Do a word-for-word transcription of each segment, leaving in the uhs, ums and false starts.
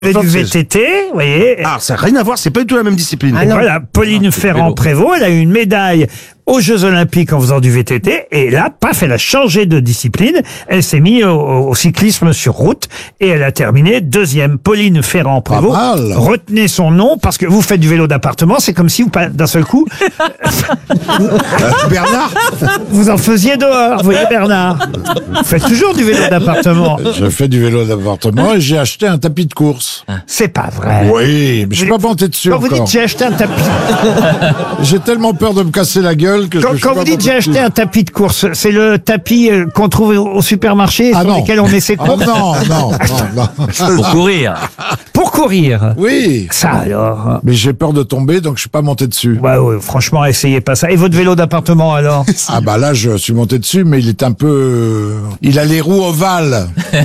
Et du V T T, vous voyez. Ah, ça n'a rien à voir, c'est pas du tout la même discipline. Et voilà, Pauline Ah, Ferrand-Prévot, elle a eu une médaille aux Jeux Olympiques en faisant du V T T, et là, paf, elle a changé de discipline, elle s'est mise au, au cyclisme sur route, et elle a terminé deuxième. Pauline Ferrand-Prévot, Pas mal. retenez son nom, parce que vous faites du vélo d'appartement, c'est comme si vous, d'un seul coup, Bernard vous en faisiez dehors, vous voyez Bernard. Vous faites toujours du vélo d'appartement. Je fais du vélo d'appartement et j'ai acheté un tapis de course. C'est pas vrai. Oui, mais je suis pas monté dessus Quand vous encore. dites j'ai acheté un tapis, J'ai tellement peur de me casser la gueule que quand, je suis quand pas vous dites monté j'ai acheté dessus. un tapis de course, c'est le tapis euh, qu'on trouve au au supermarché Ah sur non. lequel on met ses Ah courses non, non, non, non. Pour courir. pour courir. Oui, Ça alors. mais j'ai peur de tomber, donc je suis pas monté dessus. Ouais, ouais, franchement, essayez pas ça. Et votre vélo d'appartement alors? Ah bah là, je suis monté dessus, mais il est un peu... euh, Il a les roues ovales.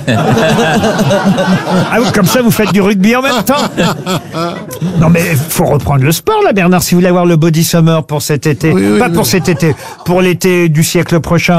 Ah oui, comme ça vous faites du rugby en même temps. Non mais faut reprendre le sport là, Bernard, si vous voulez avoir le body summer pour cet été. Oui, oui, pas oui. pour cet été, pour l'été du siècle prochain.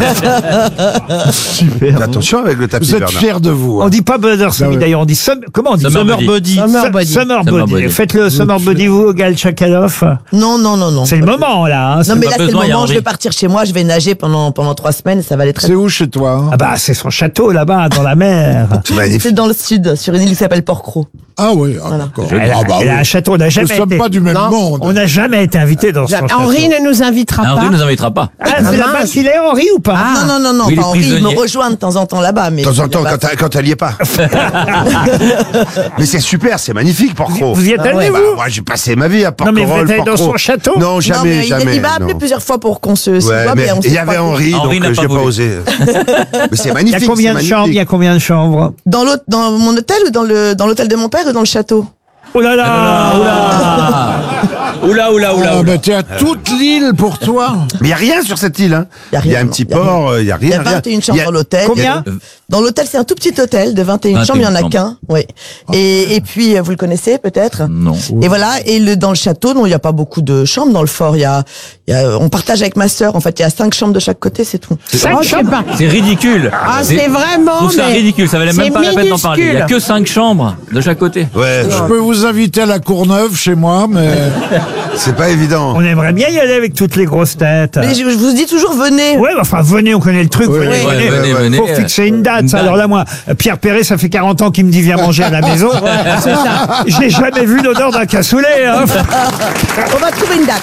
Super. Attention avec le tapis, Vous êtes Bernard. fiers de vous. On hein. dit pas Brother Ah oui. d'ailleurs, on dit sum- comment on dit Summer Summer body. body. Summer Su- body. Summer Summer body. body. Faites le summer body vous, Gal Chakalov. Non, non, non, non. C'est le moment là. hein. Non, mais pas là, c'est le besoin, il y a moment, je Henri. vais partir chez moi, je vais nager pendant, pendant trois semaines, ça va aller très C'est bien. où chez toi hein Ah bah c'est son château là-bas dans la mer. C'est magnifique. C'est dans le sud, sur une île qui s'appelle Port-Cros. Ah oui, ah, Voilà. d'accord. Elle a, Ah bah elle a oui. un château, on n'a Nous jamais ne sommes été. pas du même Non. monde. On n'a jamais été invité dans son château. Henri ne nous invitera Ah, Henri pas. ne nous invitera pas. Ah, c'est Ah, là-bas mince. qu'il est, Henri, ou pas? non, non, non, non, Oui, il est enfin, Henri, il me prisonnier. rejoint de temps en temps là-bas. Mais De temps en temps, là-bas, quand t'as- quand elle y est pas. Mais c'est super, c'est magnifique, Port-Cros. Vous y êtes Ah allé, ouais, vous? Bah, moi, j'ai passé ma vie à Non, Port-Cros. mais vous êtes allé dans son château? Non, Non, jamais, mais il- jamais. Il m'a appelé non. plusieurs fois pour qu'on se se Ouais, voit, mais mais on il y s'est avait pas- Henri, Henri donc n'a euh, pas j'ai pas voulu. osé. Mais c'est Il y magnifique. a combien de c'est chambres? Il y a magnifique. combien de chambres? Dans l'autre, dans mon hôtel ou dans le, dans l'hôtel de mon père ou dans le château? Oh là là! Ah. Oula, oula, oula, Ah oula. bah t'es à toute l'île pour toi. Mais il n'y a rien sur cette île. Hein. Y a Il y a rien, un petit y a rien. port, il n'y a Il y rien. a rien. vingt et une Il y chambres a- dans l'hôtel. Combien? Dans l'hôtel, c'est un tout petit hôtel de vingt et une vingt et chambres, il y en une a chambres. qu'un. Oui. Et, et puis, euh, vous le connaissez peut-être? Non. Et voilà. Et le, dans le château, non, il n'y a pas beaucoup de chambres dans le fort. Il y a, il y a, on partage avec ma sœur. En fait, il y a cinq chambres de chaque côté, c'est tout. Oh, je sais pas. C'est ridicule. Ah, c'est vraiment, Je trouve ça mais ridicule, ça valait même c'est pas la peine d'en parler. Il n'y a minuscule. que cinq chambres de chaque côté. Ouais, Je peux vous inviter à la Courneuve chez moi, mais c'est pas évident. On aimerait bien y aller avec toutes les grosses têtes. Mais je, je vous dis toujours, venez. Ouais, enfin, venez, on connaît le truc. venez, Ouais, venez. venez, ouais, venez. Faut fixer une date, Une ça. date. Alors là, moi, Pierre Perret, ça fait quarante ans qu'il me dit viens manger à la maison. C'est ça. J'ai jamais vu l'odeur d'un cassoulet, hein. On va trouver une date.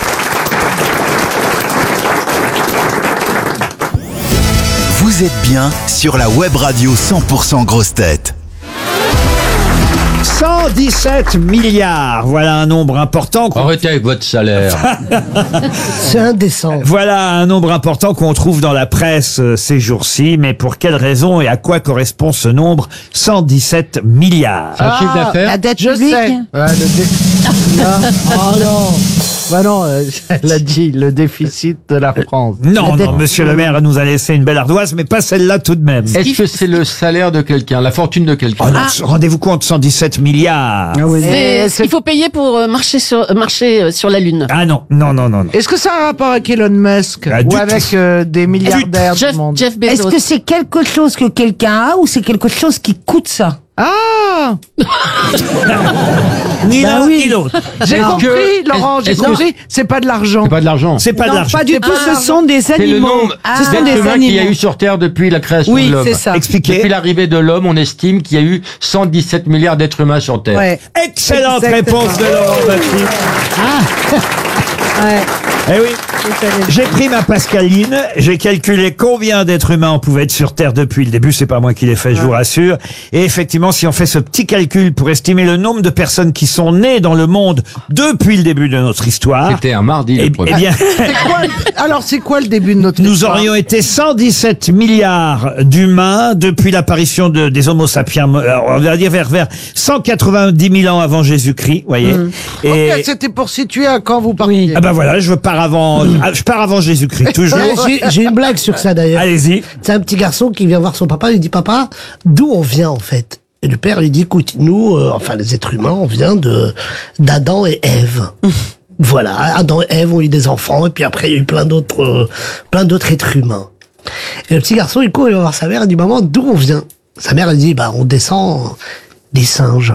Vous êtes bien sur la web radio cent pour cent Grosses Têtes. cent dix-sept milliards. Voilà un nombre important. qu'on- Arrêtez avec votre salaire. C'est indécent. Voilà un nombre important qu'on trouve dans la presse euh, ces jours-ci. Mais pour quelle raison et à quoi correspond ce nombre? cent dix-sept milliards. Un chiffre d'affaires. La dette Je publique. sais. Ouais, le dé- Non. Oh non. Bah non, euh, elle a dit le déficit de la France. Non, non, monsieur le maire nous a laissé une belle ardoise, mais pas celle-là tout de même. Est-ce que c'est le salaire de quelqu'un, la fortune de quelqu'un? Oh non, rendez-vous compte, cent dix-sept milliards. Ah oui. C'est ce qu'il faut payer pour euh, marcher sur, euh, marcher euh, sur la Lune. Ah non, non, non, non. non. Est-ce que ça a un rapport avec Elon Musk Ah, du ou avec tout. euh, des milliardaires du Jeff, monde? Jeff Bezos. Est-ce que c'est quelque chose que quelqu'un a ou c'est quelque chose qui coûte ça? Ah, Ni Bah l'un oui. ni l'autre. j'ai Est-ce compris, que- Laurent, est-ce- j'ai est-ce que- compris. C'est pas de l'argent. C'est pas de l'argent. C'est pas de Non, l'argent. pas du tout, Ah, ce sont des C'est le animaux. nombre ce sont des d'êtres humains qu'il y a animaux. eu sur Terre depuis la création Oui, de l'homme. c'est ça. Expliquez. Depuis l'arrivée de l'homme, on estime qu'il y a eu cent dix-sept milliards d'êtres humains sur Terre. Ouais. Excellente Exactement. réponse de Laurent Baffy. Ouais. Eh oui. J'ai pris ma Pascaline, j'ai calculé combien d'êtres humains on pouvait être sur Terre depuis le début, c'est pas moi qui l'ai fait, je vous rassure. Et effectivement, si on fait ce petit calcul pour estimer le nombre de personnes qui sont nées dans le monde depuis le début de notre histoire, C'était un mardi eh, le premier. eh bien, C'est quoi- Alors, c'est quoi le début de notre nous histoire? aurions été cent dix-sept milliards d'humains depuis l'apparition de, des Homo sapiens, alors, on va dire vers, vers cent quatre-vingt-dix mille ans avant Jésus-Christ, vous voyez. Et, Ok, c'était pour situer à quand vous partiez. ah ben voilà, je pars avant, ah, je pars avant Jésus-Christ, toujours. J'ai j'ai une blague sur ça d'ailleurs. Allez-y. C'est un petit garçon qui vient voir son papa, il dit papa, d'où on vient en fait? Et le père lui dit écoute, nous, euh, enfin les êtres humains, on vient de d'Adam et Ève. Voilà, Adam et Ève ont eu des enfants et puis après il y a eu plein d'autres euh, plein d'autres êtres humains. Et le petit garçon il court, il va voir sa mère, il dit maman, d'où on vient? Sa mère elle dit bah on descend des singes.